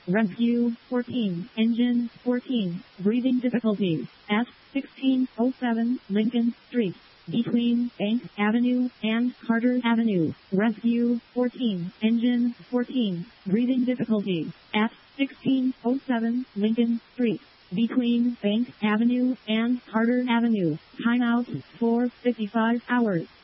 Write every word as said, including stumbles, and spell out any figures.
Rescue fourteen, engine fourteen, breathing difficulties, at sixteen oh seven Lincoln Street, between Bank Avenue and Carter Avenue. Rescue fourteen, engine fourteen, breathing difficulties, at sixteen oh seven Lincoln Street, between Bank Avenue and Carter Avenue. Timeout for fifty-five hours.